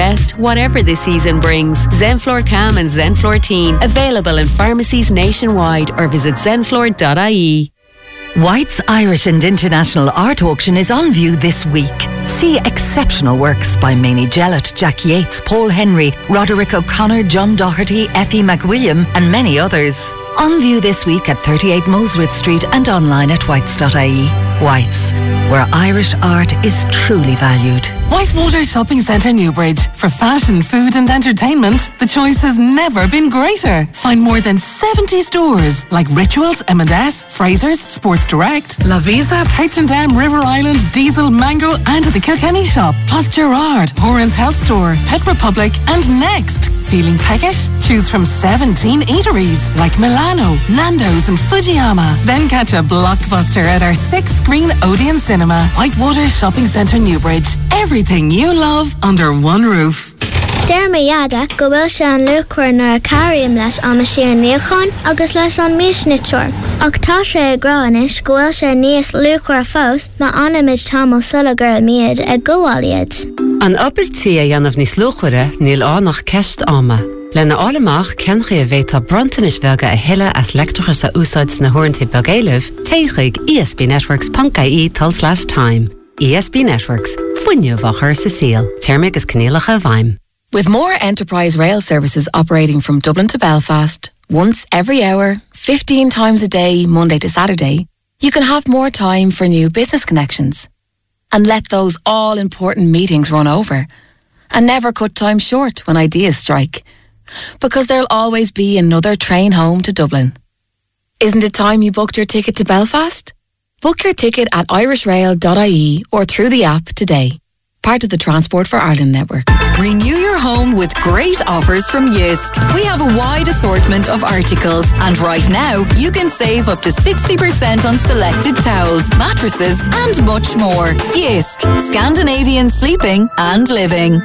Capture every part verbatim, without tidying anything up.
best, whatever the season brings. Zenflor Cam and Zenflor Teen. Available in pharmacies nationwide or visit zenflor dot I E. White's Irish and International Art Auction is on view this week. See exceptional works by Mamie Jellett, Jack Yates, Paul Henry, Roderick O'Connor, John Doherty, Effie McWilliam and many others. On view this week at thirty-eight Molesworth Street and online at whites dot I E. Whites, where Irish art is truly valued. Whitewater Shopping Centre Newbridge. For fashion, food and entertainment, the choice has never been greater. Find more than seventy stores like Rituals, M and S, Fraser's, Sports Direct, La Visa, H and M, River Island, Diesel, Mango and the Kilkenny Shop, plus Gerard, Horan's Health Store, Pet Republic and Next. Feeling peckish? Choose from seventeen eateries like Milano, Nando's and Fujiyama. Then catch a blockbuster at our six-screen Odeon Cinema. Whitewater Shopping Centre Newbridge. Everything you love under one roof. Derma yada go bhfuil se an luachmhar nar a cariam leis ama sí an níochan agus leis an mísnitúir. Ach tá sé ag gráis go bhfuil sé níos luachmhar fós má anamid tamil sula gur miad ag goáiliad. An obairtí a dhéanamh níos luachmhara níl ánach ceist ama. Lena álamach cenchaí a bhéta brontanis bhealga a heile as lectrachas a úsáid na hórintí bagéileh, téigh E S B Networks dot I E tal slash time. E S B Networks, fuinneamh achar sa síl, teirmig is cnéalacha bhaim. With more enterprise rail services operating from Dublin to Belfast, once every hour, fifteen times a day, Monday to Saturday, you can have more time for new business connections. And let those all-important meetings run over. And never cut time short when ideas strike. Because there'll always be another train home to Dublin. Isn't it time you booked your ticket to Belfast? Book your ticket at irish rail dot I E or through the app today. Part of the Transport for Ireland network. Renew your home with great offers from Jysk. We have a wide assortment of articles, and right now you can save up to sixty percent on selected towels, mattresses and much more. Jysk, Scandinavian sleeping and living.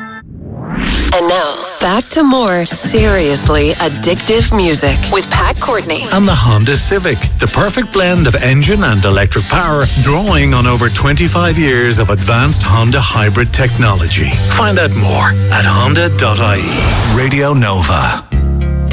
And now, back to more seriously addictive music with Pat Courtney. And the Honda Civic, the perfect blend of engine and electric power, drawing on over twenty-five years of advanced Honda hybrid technology. Find out more at honda dot I E. Radio Nova.